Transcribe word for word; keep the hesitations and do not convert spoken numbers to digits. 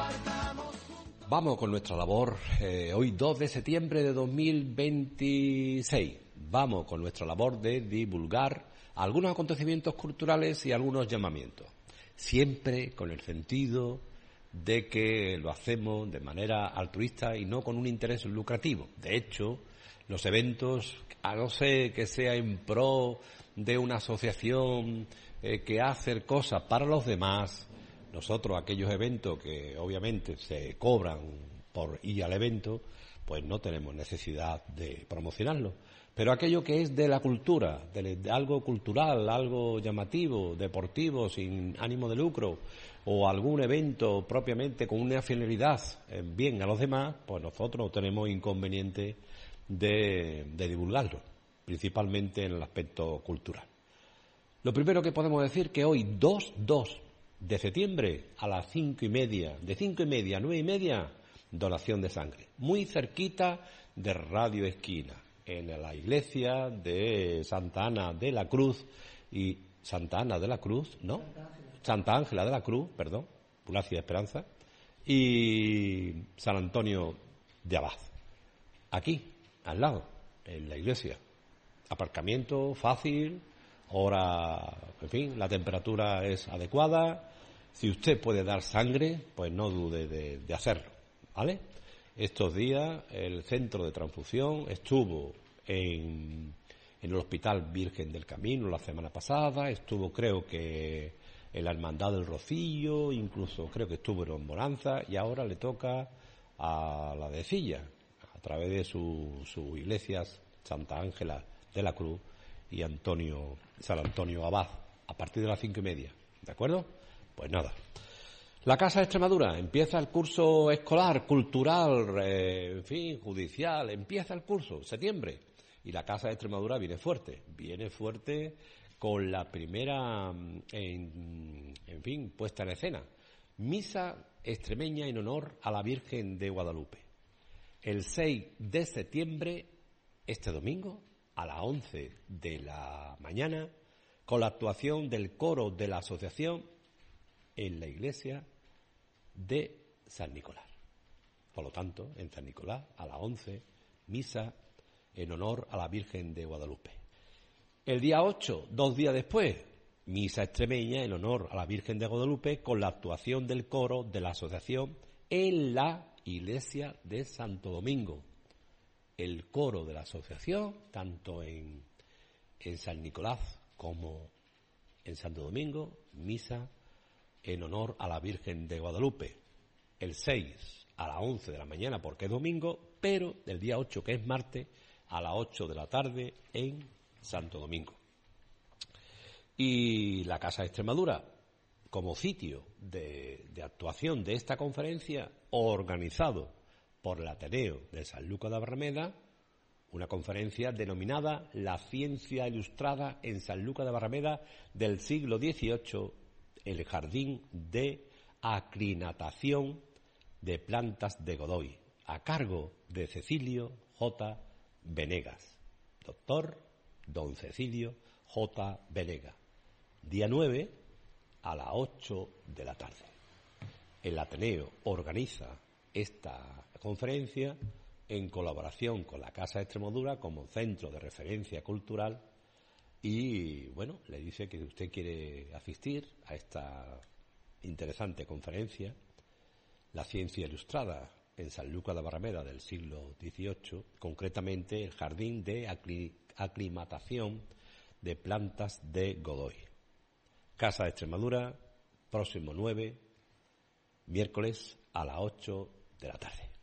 Vamos con nuestra labor, eh, hoy dos de septiembre de dos mil veintiséis. Vamos con nuestra labor de divulgar algunos acontecimientos culturales y algunos llamamientos. Siempre con el sentido de que lo hacemos de manera altruista y no con un interés lucrativo. De hecho, los eventos, a no ser que sea en pro de una asociación eh, que hace cosas para los demás, nosotros aquellos eventos que obviamente se cobran por ir al evento, pues no tenemos necesidad de promocionarlo. Pero aquello que es de la cultura, de, de algo cultural, algo llamativo, deportivo, sin ánimo de lucro, o algún evento propiamente con una finalidad eh, bien a los demás, pues nosotros no tenemos inconveniente de, de divulgarlo, principalmente en el aspecto cultural. Lo primero que podemos decir que hoy, dos de septiembre, a las cinco y media, de cinco y media a nueve y media, donación de sangre, muy cerquita de Radio Esquina, en la iglesia de Santa Ana de la Cruz y Santa Ana de la Cruz, ¿no? Santa Ángela de la Cruz, perdón, Pulacia de Esperanza, y San Antonio de Abad. Aquí, al lado, en la iglesia. Aparcamiento fácil, hora, en fin, la temperatura es adecuada. Si usted puede dar sangre, pues no dude de, de hacerlo, ¿vale? Estos días el centro de transfusión estuvo en, en el Hospital Virgen del Camino la semana pasada, estuvo creo que en la Hermandad del Rocío, incluso creo que estuvo en Bonanza, y ahora le toca a la de Silla, a través de sus su iglesias Santa Ángela de la Cruz y Antonio, San Antonio Abad, a partir de las cinco y media, ¿de acuerdo? Pues nada. La Casa de Extremadura, empieza el curso escolar, cultural, eh, en fin, judicial, empieza el curso, septiembre, y la Casa de Extremadura viene fuerte, viene fuerte con la primera, en, en fin, puesta en escena, misa extremeña en honor a la Virgen de Guadalupe. El seis de septiembre, este domingo, a las once de la mañana, con la actuación del coro de la asociación en la iglesia de San Nicolás. Por lo tanto, en San Nicolás, a las once, misa en honor a la Virgen de Guadalupe. El día ocho, dos días después, misa extremeña en honor a la Virgen de Guadalupe con la actuación del coro de la asociación en la iglesia de Santo Domingo. El coro de la asociación, tanto en, en San Nicolás como en Santo Domingo, misa en honor a la Virgen de Guadalupe. El seis a las once de la mañana porque es domingo, pero el día ocho, que es martes, a las ocho de la tarde en Santo Domingo. Y la Casa de Extremadura, como sitio de, de actuación de esta conferencia, organizado por el Ateneo de Sanlúcar de Barrameda, una conferencia denominada La Ciencia Ilustrada en Sanlúcar de Barrameda del siglo dieciocho, el Jardín de Aclimatación de Plantas de Godoy, a cargo de Cecilio J. Venegas. Doctor Don Cecilio J. Venegas. Día nueve a las ocho de la tarde. El Ateneo organiza esta conferencia en colaboración con la Casa de Extremadura como centro de referencia cultural y, bueno, le dice que si usted quiere asistir a esta interesante conferencia, La Ciencia Ilustrada en Sanlúcar de Barrameda del siglo dieciocho, concretamente el Jardín de Aclimatación de Plantas de Godoy. Casa de Extremadura, próximo nueve, miércoles a las ocho de la tarde.